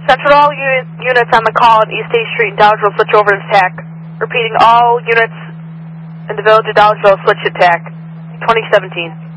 Central, all units on the call at East 8th Street in Dodgeville switch over to TAC. Repeating, all units in the village of Dodgeville switch to TAC. 2017.